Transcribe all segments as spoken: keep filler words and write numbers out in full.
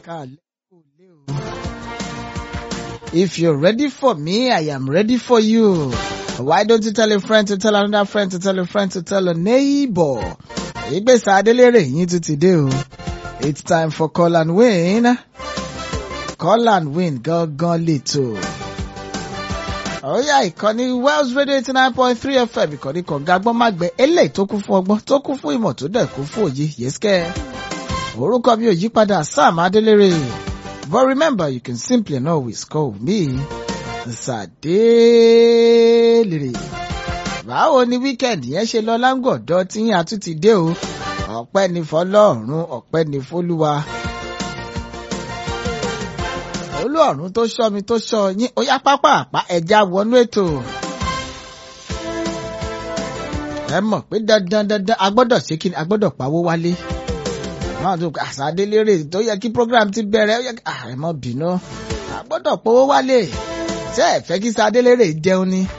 If you're ready for me, I am ready for you. Why don't you tell a friend to tell another friend to tell a friend to tell a neighbor? It's time for call and win. Call and win, gangan little. Oh yeah, ìkànnì Wells Radio eighty-nine point three F M, ìkànnì kan gagbọ́n má gbẹ eléyìí tó kún fún ọgbọ́n tó kún fún ìmọ̀ tó dẹ̀ kún fún òye. Yes kẹ́. Orúkọ mi ò yí padà, Sam Adelere. But remember, you can simply and always call me Sadelere. Báwo ni weekend yẹn ṣe lọ láǹgọ̀dọ̀ tí yín àtúntì dé o? Ọpẹ́ ni fọ́lọ́run, ọpẹ́ ni fólúwa. Olúọ̀run tó ṣọ́ mi tó ṣọ́ yín, ó yá pápá àpá ẹja wọnú ètò. Ẹ mọ̀ pé dandan dandan a gbọ́dọ̀ ṣe kí ni a gbọ́dọ̀ pawó wálé. Máa tún àṣà Adélérè tó yẹ kí program ti bẹ̀rẹ̀ ó yẹ kí ẹ má bínú. A gbọ́dọ̀ pawó wálé. Ṣé ẹ fẹ́ kí Sadélérè jẹun ni?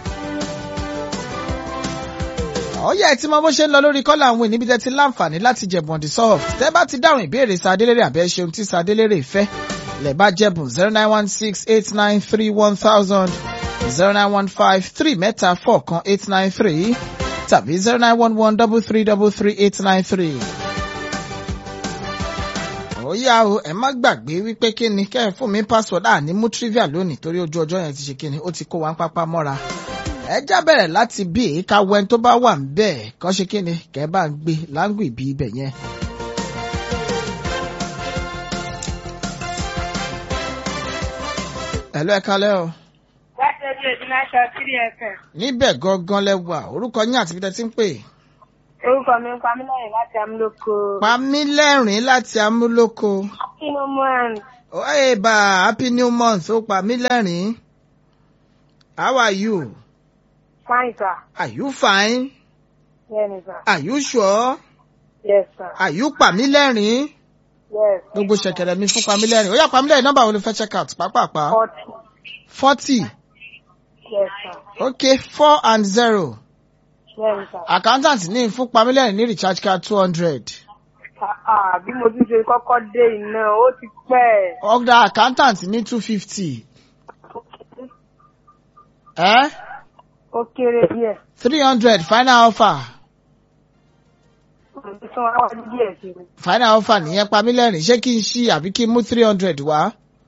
Ó yẹ tí mo bó ṣe ń lọ lórí kọ́là àwọn níbi tẹ́ ti láǹfààní láti jẹ̀bùn the soft. Tẹ́ bá ti dáhùn ìbéèrè Sadélérè àbẹ́ ṣeun tí Sadélérè fẹ́. Lẹ̀ bá jẹ̀bùn zero nine one six eight nine three one thousand zero nine one five three mẹ́ta four kan eight nine three tàbí zero nine one one double three double three eight nine three. Ó yá o, ẹ má gbàgbé wípé kí ni kẹ́ ẹ fún mi password àní mú trivia lónìí torí ojú ọjọ́ yẹn ti ṣe kí ni ó ti kó wa ń pápá mọ́ra. Ẹ já bẹ̀rẹ̀ láti bí ká wẹ́n tó bá wà ń bẹ̀ kọ́ ṣe kí ni kẹ́ bá ń gbé láǹgù ìbí ibẹ̀ yẹn. Hello, ẹ kálẹ́ o. Láti ẹbí ẹ̀dín náà ṣe three F M. Níbẹ̀ gangan lẹ́wà, orúkọ yín àti ibi tẹ́ ti ń pè. Orúkọ mi ń Pamílẹ́rìn láti Amúlòkó. Pamílẹ́rìn láti Amúlòkó. Happy New Month. Oh, hey, ba, happy new month. Oh, Pamílẹ́rìn. How are you? Fine, sir. Are you fine? Yes, sir. Are you sure? Yes, sir. Are you Pamílẹ́rìn? Yes. Gbogbo ṣẹ̀kẹ̀rẹ̀ mi fún Pamílẹ́rìn. Ó yá Pamílẹ́rìn nọ́mbà wo ló fẹ́ check out pàápàá? Forty. Forty. Yes, sir. Okay, four and zero. Yes, sir. Accountant ní fún Pamílẹ́rìn ní recharge card two hundred. Ah, bí mo tún ṣe kọ́kọ́ dé iná, ó ti pẹ́. Ọ̀gá accountant ní two fifty. Eh? Ó kéré díẹ̀. three hundred final offer. Sọ wá wá díẹ̀ sí mi. Final offer nìyẹn Pamílẹ́rìn. Ṣé kí n ṣí àbí kí n mú three hundred wá?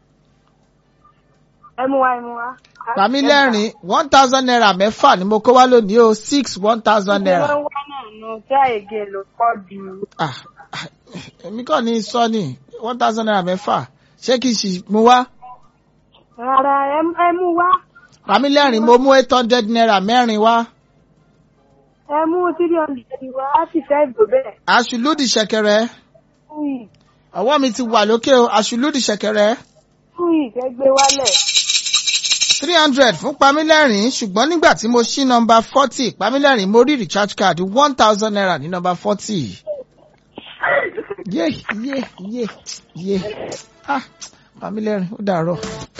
Ẹ mú wá, ẹ mú wá. Pamílẹ́rìn one thousand naira mẹ́fà ni mo kó wá lónìí o, six one thousand naira. Ìwọ́n wá náà nù tí àyègé ló pọ̀ jù. Ah, èmi kàn ní sọ ni one thousand naira mẹ́fà. Ṣé kí n ṣì mú wá? Rárá, ẹ mú wá. Pamílẹ́rìn mo mú eight hundred naira mẹ́rin wá. Ẹ mú three hundred wá, á sì fẹ́ ìbò bẹ́ẹ̀. Àṣùlùdì ṣẹ̀kẹ̀rẹ̀. Fúyì. Ọwọ́ mi ti wà lókè o, àṣùlùdì ṣẹ̀kẹ̀rẹ̀. Fúyì fẹ́ gbé wálẹ̀. three hundred fún Pamílẹ́rìn ṣùgbọ́n nígbà tí mo ṣí nọ́mbà forty Pamílẹ́rìn mo rí recharge card one thousand naira ní nọ́mbà forty. Yé yé yé yé ah Pamílẹ́rìn ó dàárọ̀.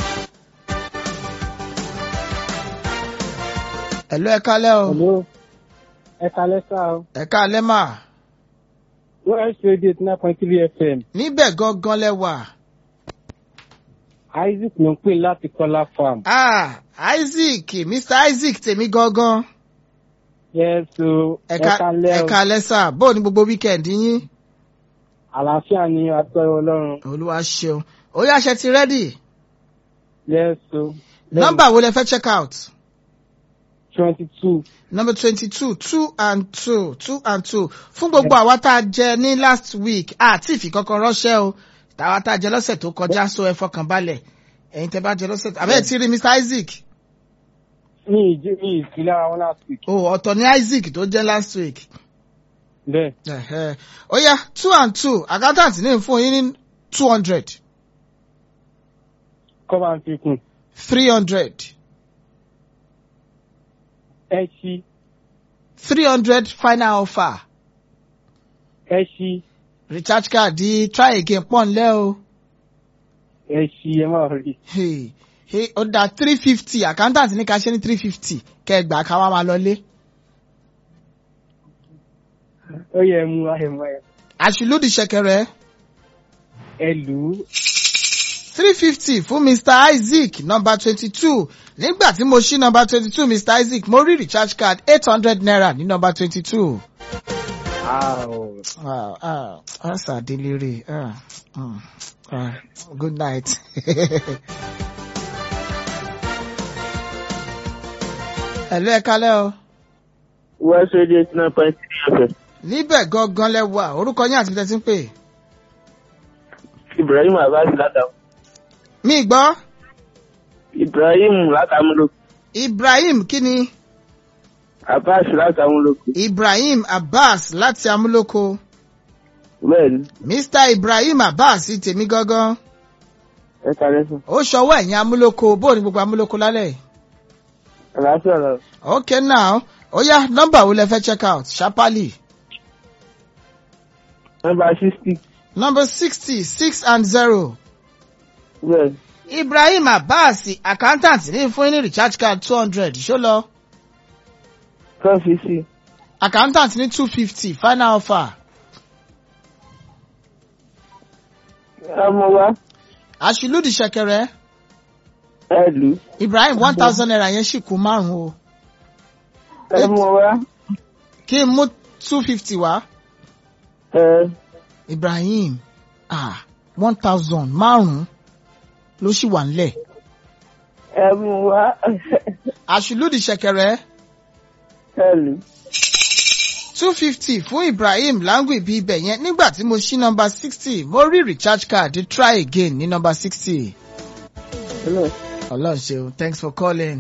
Hello, ẹ kálẹ́ o. Hello. Ẹ kálẹ́ sá o. Ẹ kálẹ́ mà. Wells Radio eighty-nine point three F M. Níbẹ̀ gangan lẹ́wà. Isaac ló ń pè láti Kọ́lá farm. Ah, Isaac, Mister Isaac tèmi gangan. Yes o. Ẹ kálẹ́ o. Ẹ kálẹ́ sá, bó ni gbogbo weekend yín? Àlàáfíà ni àtọ́rọ̀ Ọlọ́run. Olúwa ṣeun. Ó yá ṣe ti ready? Yes o. Nọ́mbà wo lẹ fẹ́ check out? twenty-two. Number twenty-two, two and two, two and two. Fún gbogbo àwa tá a jẹ ní last week, àti ìfi kankan ránṣẹ́ o. Tàwa tá a jẹ lọ́sẹ̀ tó kọjá so ẹ fọkàn balẹ̀. Ẹ̀yin tẹ́ bá jẹ lọ́sẹ̀ tó. Àbẹ́ẹ̀ ti rí Mister Isaac. Mi ìjì mi ìsí lára wọn last week. Oh, ọ̀tọ̀ ni Isaac tó jẹ́ last week. Bẹ́ẹ̀. Ó yá two and two, accountant ní fún yín ní two hundred. Kọ́ bá ń fi kún. three hundred. Ẹ ṣí. three hundred final offer. Ẹ ṣí. Recharge card di try again pọ́n lẹ́ o. Ẹ ṣí ẹ máa rí. Hey, hey, ó dá three fifty, accountant ní ká ṣe ní three fifty, kẹgbà ká wá máa lọlé. Ó yẹ mú ẹ mú ẹ. Àṣìlódì ṣẹ̀kẹ̀rẹ̀. ẹ lù ú. three fifty fún Mister Isaac number twenty-two. Nígbà tí mo ṣí number twenty-two Mister Isaac, mo rí recharge card eight hundred naira ní number twenty-two. Wow. Wow, ah, that's a delivery. Ah, mm, ah, good night. Hello, ẹ kálẹ́ o. West Radio eighty nine point three F M. Níbẹ̀ gangan lẹ́wà, orúkọ yín àti tẹ́tí ń pè. Ibrahim Abbas látàmú. Mi gbọ́. Ibrahim látàmúlòkù. Ibrahim kíni? Abbas látàmúlòkù. Ibrahim Abbas láti Amúlòkó. Bẹ́ẹ̀ni. Mister Ibrahim Abbas tèmi gangan. Ẹ kàlẹ́ sọ. Ó ṣọwọ́ ẹ̀yìn Amúlòkó, bó ní gbogbo Amúlòkó lálẹ́. Àlàáfíà lọ. Okay now, ó yá nọ́mbà wo lẹ fẹ́ check out? Sharply. Number sixty. Number sixty, six and zero. Bẹ́ẹ̀ni. Ibrahim Abbas, accountant ní fún ní recharge card two hundred, ṣó lọ. Twelve fifty. Accountant ní two fifty, final offer. Ọmọ wa. Àṣìlúdì ṣẹ̀kẹ̀rẹ̀. Ẹ lù ú. Ibrahim one thousand naira yẹn ṣì kù márùn-ún o. Ọmọ wa. Kí n mú two fifty wá. Ẹ. Ibrahim, ah, one thousand márùn-ún ló ṣì wà nílẹ̀. Ẹ mú wa. Àṣìlúdì ṣẹ̀kẹ̀rẹ̀. Ẹ lù ú. two fifty fún Ibrahim Langui bí ibẹ̀ yẹn nígbà tí mo ṣí number sixty mo rí recharge card try again ní number sixty. Hello. Ọlọ́run ṣeun, thanks for calling.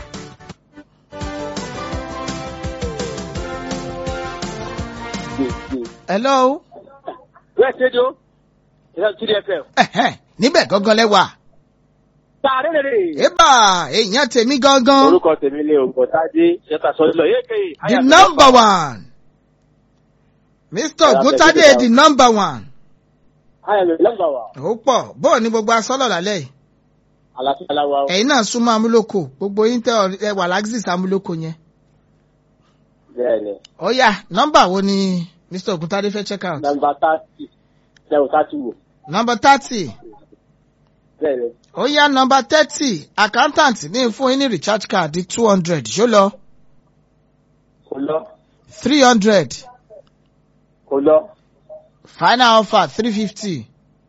Hello. West Radio eighty nine F M. Ẹ̀hẹ́n, níbẹ̀ gangan lẹ́wà. Sáré lèrè. Ébà, èèyàn tèmi gangan. Orúkọ tèmi lé Ògùntádé ṣẹ́ka sọ́jọ́ yéèké. The number one. Mister Ògúntádé the number one. I am the number one. Ó pọ̀, bóò ní gbogbo asọ́lọ̀ lálẹ́ yìí. Àlàáfíà láwa o. Ẹ̀yin náà súnmọ́ Amúlòkó, gbogbo yín tẹ́ ẹ wà Laxis Amúlòkó yẹn. Bẹ́ẹ̀ni. Ó yá, nọ́mbà wo ni Mister Ògúntádé fẹ́ check out? Number thirty. Level thirty wo. Number thirty. Bẹ́ẹ̀ni. Ó yá number thirty, accountant ní fún yín ní recharge card di two hundred, ṣó lọ? Kò lọ. three hundred. Kò lọ. Final offer three fifty.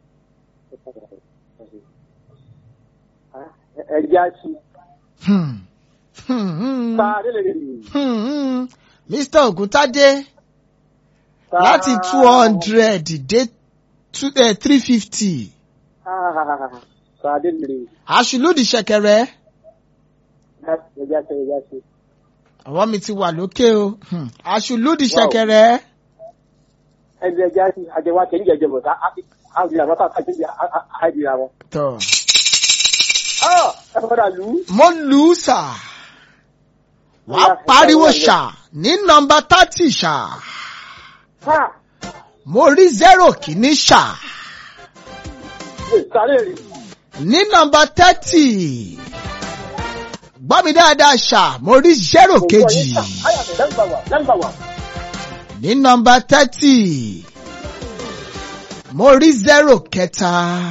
Ẹja sí. Hmm. Hmm. Hmm. Sáré lèrè. Hmm. Mister Ògúntádé láti two hundred dé three fifty. Sáré lèrè. Àṣìlúdì ṣẹ̀kẹ̀rẹ̀. Ẹja sí ẹja sí. Ọwọ́ mi ti wà lókè o. Hmm. Àṣìlúdì ṣẹ̀kẹ̀rẹ̀. Ẹja sí àjẹwà kẹ́lí jẹjẹ bọ̀ tá a di àwọn tá a ti a di àwọn. Tọ́. Ẹ fọ́dà lù ú. Mo lù ú sà. Wàá pariwo ṣà ní nọmba thirty ṣà. Mo rí zero kìíní ṣà. Sáré lèrè. Ní nọmba thirty. Gbọ́ mi dáadáa ṣà, mo rí zero kejì. Ní nọmba thirty. Mo rí zero kẹta.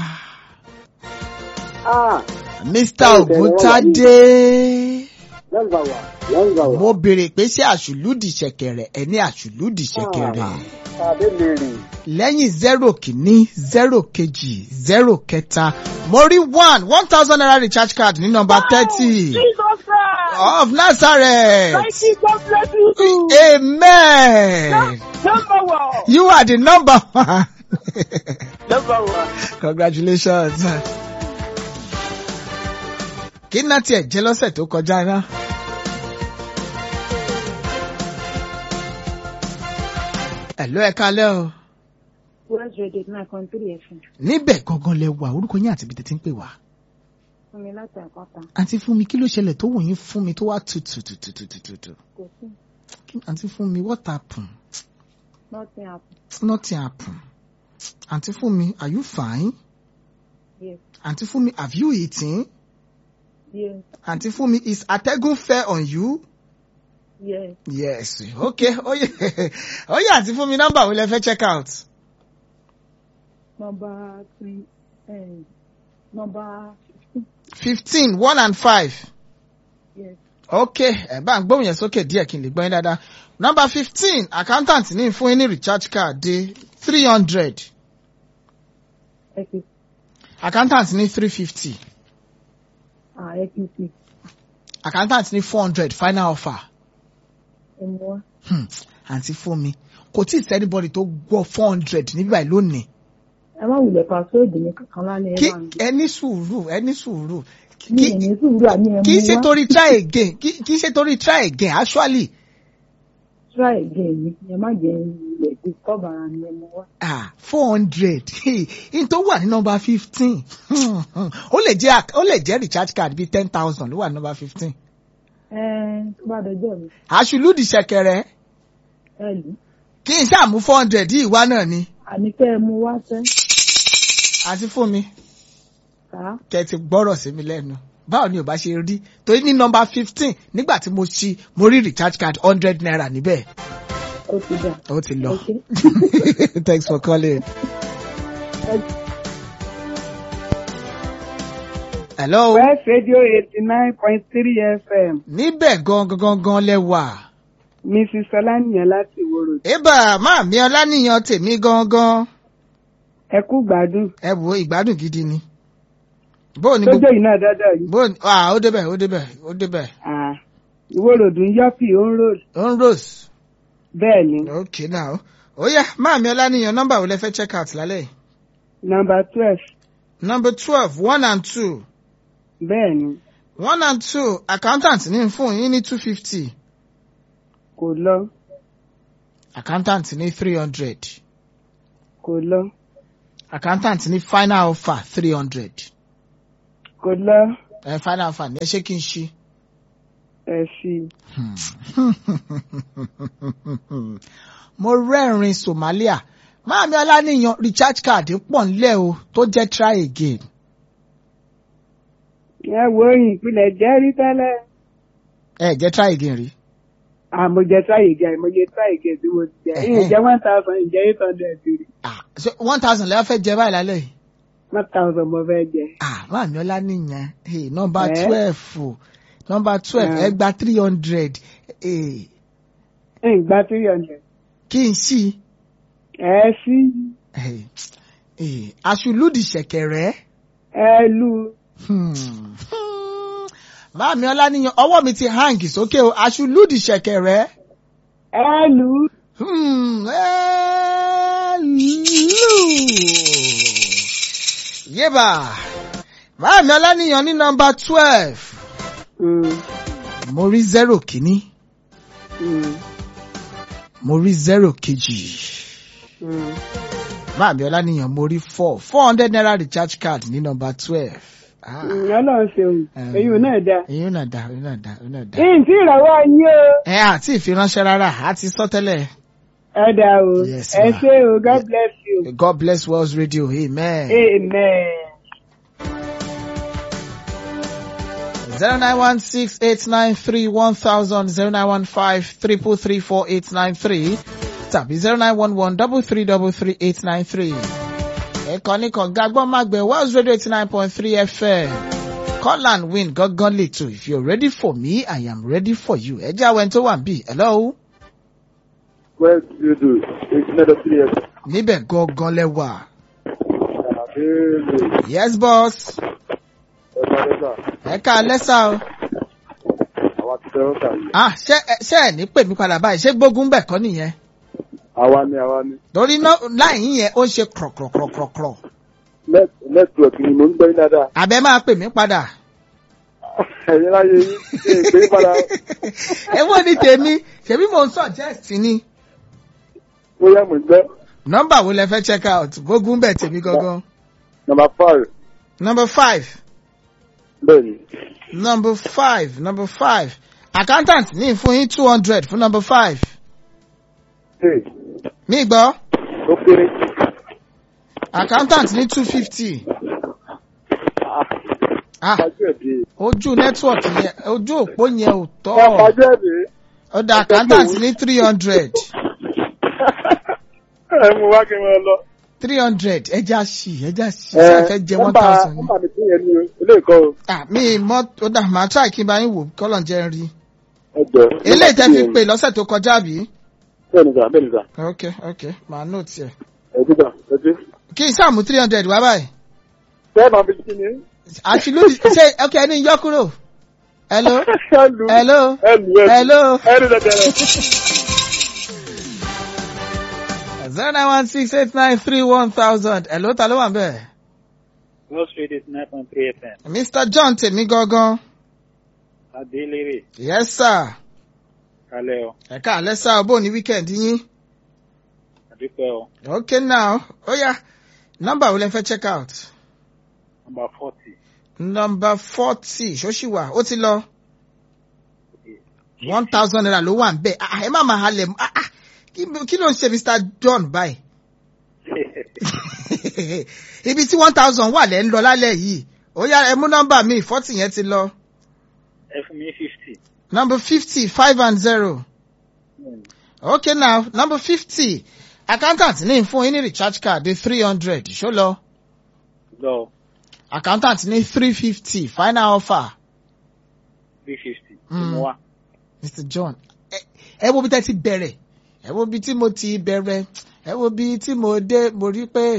Mister Ògúntádé. Mo béèrè pé ṣé àṣùlùdì ṣẹ̀kẹ̀rẹ̀ ẹ ní àṣùlùdì ṣẹ̀kẹ̀rẹ̀. Lẹ́yìn zero kìíní, zero kejì, zero kẹta. Mo rí one, one thousand naira recharge card ní number thirty. Of Nazareth. Amen. You are the number one. Number one. Congratulations. Kí náà tiẹ̀ jẹ́ lọ́sẹ̀ tó kọjá náà? Hello, ẹ kálẹ́ o. West Radio eighty nine point three F M. Níbẹ̀ gangan lẹ wà, orúkọ yín àti ibi tẹ́tí ń pè wá. Fún mi láti àpáta. Àǹtí fún mi, kí ló ṣẹlẹ̀ tó wù yín fún mi tó wá tutù tutù tutù tutù? Kò sí. Àǹtí fún mi, what happened? Nothing happen. Nothing happened. Àǹtí fún mi, are you fine? Yes. Àǹtí fún mi, have you eaten? Yes. Àǹtí fún mi, is atẹ́gùn fair on you? Yes. Yes. Okay. Oye, oye, àǹtí fún mi, nọ́mbà wo lẹ fẹ́ check out? Number three, uh, number fifteen. fifteen one and five. Yes. Okay, ẹ bá ń gbóhùn yẹn sókè díẹ̀ kí n lè gbọ́ yín dáadáa. Number fifteen, accountant ní fún yín ní recharge card dé three hundred. Equity. Accountant ní three fifty. Ah, equity. Accountant ní four hundred final offer. And more. Hmm, àǹtí fún mi. Kò tí ì sí anybody tó gbọ́ four hundred níbí báyìí lónìí. Ẹ má wulẹ̀ pàṣẹ́ẹ̀dì ní kankan lálẹ́ Kí ẹ̀ máa ń gbé. ẹni sùúrù ẹni sùúrù. Mi ò ní sùúrù àmì ẹ̀ mú wá. Kì í ṣe torí try again kì í ṣe torí try again actually. Try again ni ẹ má jẹ́ ilẹ̀ disturb ara ni ẹ mú wá. Ah, four hundred. In tó wà ní number fifteen. Ó lè jẹ́ ó lè jẹ́ recharge card bíi ten thousand ló wà ní number fifteen. Ẹ tó bá dọjọ́ mi. Àṣùlùdì ṣẹ̀kẹ̀rẹ̀. Ẹ lù. Kí n ṣàmú four hundred yìí wá náà ni. Àní kẹ́ ẹ mú wá sẹ́. Àti fún mi. Ká. Kẹ́ ti gbọ́rọ̀ sí mi lẹ́nu. Báwo ni ò bá ṣe rí? Torí ní number fifteen nígbà tí mo ṣí mo rí recharge card hundred naira níbẹ̀. Ó ti dà. Ó ti lọ. Okay. Thanks for calling. Hello. West Radio eighty-nine point three F M. Níbẹ̀ gangan gangan lẹ́wà. Missus Ọláníyàn láti Ìwòrò. Ébà máa mi Ọláníyàn tèmi gangan. Ẹ kú gbádùn. Ẹ wo ìgbádùn gidi ni. Bó ni Sójó yìí náà dáadáa yìí. Bó ni ah ó débẹ̀ ó débẹ̀ ó débẹ̀. Ah, Ìwòrò dùn yọ́pì ó ń rò. On Rose. Bẹ́ẹ̀ ni. Okay now. Ó yá máa mi Ọláníyàn nọ́mbà wo lẹ fẹ́ check out lálẹ́ yìí? Number twelve. Number twelve one and two. Bẹ́ẹ̀ ni. One and two accountant ní fún yín ní two fifty. Kò lọ. Accountant ní three hundred. Kò lọ. Accountant ní final offer three hundred. Kò lọ. Ẹ final offer ní ẹ ṣé kí n ṣí. Ẹ sí. Mo rẹ́rìn Somalia. Máàmí Ọláníyàn recharge card pọ̀ nílẹ̀ o tó jẹ́ try again. Ẹ wo ìpìlẹ̀ jẹ́ rí tẹ́lẹ̀. Ẹ jẹ́ try again rí. Àmọ̀jẹ táyìgì àìmọye táyìgì tí mo ti jẹ. Ìyẹn jẹ́ one thousand ìjẹ́ eight hundred rí. Ah, so one thousand lẹ́yìn fẹ́ jẹ báyìí lálẹ́ yìí. One thousand mo fẹ́ jẹ. Ah, Máàmí Ọláníyàn. Hey, number Eh? twelve o. Number twelve Eh. ẹ gba three hundred. Hey, Ìgbà three hundred. kí n ṣí. Ẹ sí. Hey, hey, Àṣùlùdì ṣẹ̀kẹ̀rẹ̀. Ẹ lù. Hmm. Máàmí Ọláníyàn ọwọ́ mi ti hang sókè o. Àṣùlùdì ṣẹ̀kẹ̀rẹ̀. Ẹ lù. Hmm. Ẹ lù. Yébà. Máàmí Ọláníyàn ní number twelve. Mm. Mo rí zero kìíní. Mm. Mo rí zero kejì. Mm. Máàmí Ọláníyàn mo rí four. four hundred naira recharge card ní number twelve. Ah. Ọlọ́run ṣeun. Um, Èyí náà dá. Èyí náà dá, èyí náà dá, èyí náà dá. Ìyìn tí ìrànwọ́ yín o. Ẹ àti ìfiránṣẹ́ rárá, a ti sọ tẹ́lẹ̀. Ẹ dà o. Yes, Ẹ ma. ṣé o. God bless you. God bless World Radio. Amen. Amen. zero nine one six eight nine three one thousand zero nine one five triple three four eight nine three tàbí zero nine one one double three double three eight nine three. Ẹ̀kọ́ni kan gagbọ́n máa gbẹ̀ World Radio eighty nine point three F M. Call and win gangan lètò. If you're ready for me, I am ready for you. Ẹ jẹ́ àwọn ẹni tó wà níbí. Hello. West Radio eighty-nine point three F M. Níbẹ̀ gangan lẹ́wà. Àbẹ́rẹ́ Yes boss. ẹ̀ka lẹ́sà. Ẹ ká lẹ́sà o. Àwa ti fẹ́ràn kàyé. Ah, ṣé ẹ- ṣé ẹ̀ ní pè mí padà báyìí? Ṣé gbógun bẹ̀ kọ́ nìyẹn? Àwa ni àwa ni. Torí náà láì yẹn ó ń ṣe kọ̀rọ̀kọ̀rọ̀kọ̀rọ̀. Nẹ́tíwọ̀kì ni mò ń gbọ́ yín dáadáa. Àbẹ́ máa pè mí padà. Ẹ̀yin láyé yín ṣe ìpè yín padà. Ẹ wọ́n ní tèmi, ṣèbí mò ń suggest ni. Bóyá mò ń gbọ́. Nọ́mbà wo lẹ fẹ́ check out? Gbógun bẹ̀ tèmi gangan. Number five. Number five. Bẹ́ẹ̀ni. Number five. Number five. Accountant ní fún yín two hundred fún number five. Hey, Mi gbọ́. ó kéré. Accountant ní two fifty. Ah, Àpájú ẹ̀ dé. ojú network yẹn, ojú òpó yẹn ò tọ́. Àpájú ẹ̀ dé. Ó dá accountant ní three hundred. Ẹ mú wá kí n máa lọ. three hundred ẹja ṣì ẹja ṣì ṣe fẹ́ jẹ one thousand. nọ́mbà mi tún yẹn ní ilé ìkọ́ o. ah mi mọ ó dà máa try kí n bá yín wò kọ́lọ̀ jẹ́ rí. ẹjọ. eléyìí tẹ́ fi pè lọ́sẹ̀ tó kọjá bí. bẹ́ẹ̀ni sà bẹ́ẹ̀ni sà. ok ok màá note ẹ. ẹjú sà ẹjú. kí n sáàmù three hundred wá báyìí. bẹ́ẹ̀ máa fi kí ni. àṣìlú ṣe ok ẹni yọ kúrò. hello. ẹlù hello. ẹlù hello. ẹlù dẹdẹrẹ. zero nine one six eight nine three one thousand. hello ta ló wà bẹ́ẹ̀. Wall Street is nine point three F M. Mister John tèmi gangan. Adélérè. yes sir. Kálẹ̀ o. ẹ káalẹ́ sá ọbọ̀ ní weekend yín. Àdúpẹ́ o. okay now ó yá nọ́mbà wo lẹ fẹ́ check out. Number forty. number forty ṣóṣì wà ó ti lọ. one thousand naira ló wà ń bẹ̀ ẹ má máa halẹ̀ ah ah kí ló ń ṣe Mister John báyìí. ibi tí one thousand wà lẹ́ ń lọ lálẹ́ yìí ó yá ẹ mú nọ́mbà mi forty yẹn ti lọ. Ẹ fún mi fifty. number fifty five and zero. Mm. okay now number fifty accountant ní fún yín ní recharge card dé three hundred ṣó lọ. Lọ. accountant ní three fifty final offer. three fifty. Mm. Mo wá. Mister John ẹ wo bí tẹ́ ti bẹ̀rẹ̀ ẹ wo bí tí mo ti bẹ̀rẹ̀ ẹ wo bí tí mo dé mo rí pé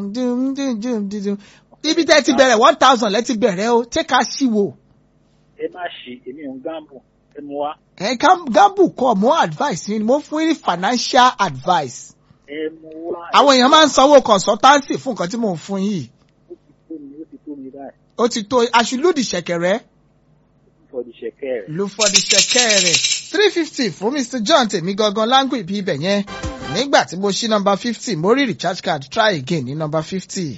ibi tẹ́ ti bẹ̀rẹ̀ one thousand lẹ́ ti bẹ̀rẹ̀ o tẹ́ ká sí wo. Ẹ má ṣe èmi ò ń gamble. Ẹ mo wá. ẹ gamble kọ́ mo advice ni mo fún yín financial advice. Ẹ mo wá. àwọn èèyàn máa ń sanwó consultancy fún nǹkan tí mò ń fún yìí. Ó ti tó mi ó ti tó mi báyìí. ó ti tó aṣùlùdì ṣẹ̀kẹ̀rẹ̀. For the ṣẹ̀kẹ̀rẹ̀. ló fọdí ṣẹ̀kẹ̀rẹ̀ three fifty fún Mister John tèmi gangan láńgò ìbí ibẹ̀ yẹn nígbà tí mo ṣí number fifty mo rí recharge card try again ní number fifty.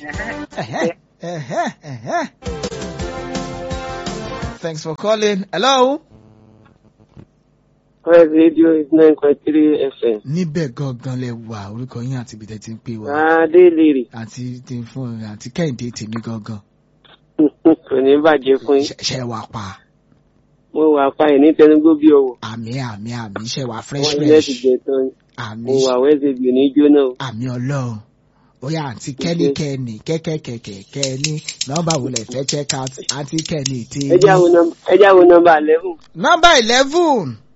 Thanks for calling. Hello. Press radio is nine point three F M. níbẹ̀ gangan lẹ wà orúkọ yín àti ibi tẹ́ ti ń pè wá. Adélérè. àti tí ń fún àti Kẹ́hìndé tèmi gangan. Kò ní bàjẹ́ fún yín. ṣe wà pa. Mo wà pa ẹ̀ ní tẹnugbó bí ọwọ́. àmì àmì àmì ṣe wà fresh Wọ́n ilé ti fresh. jẹ tán. àmì Mo wà wẹ́sẹ̀ gbè ní jóná o. àmì ọlọ́run ó yá àǹtí kẹ́ni kẹ́ni kẹ́kẹ́kẹ́kẹ́ kẹ́ni nọ́mbà wo lẹ fẹ́ check out àǹtí kẹ́ni tí. Ẹ jẹ́ àwọn nọ́mbà eleven. nọ́mbà eleven